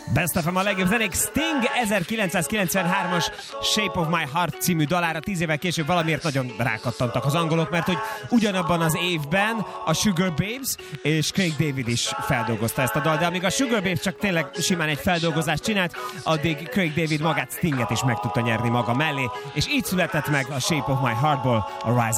Best of a legjobb zenék. Sting 1993-as Shape of My Heart című dalára 10 évvel később valamiért nagyon rákattantak az angolok, mert hogy ugyanabban az évben a Sugar Babes és Craig David is feldolgozta ezt a dal, de amíg a Sugar Babes csak tényleg simán egy feldolgozást csinált, addig Craig David magát Stinget is meg tudta nyerni maga mellé, és így született meg a Shape of My Heartból a Rise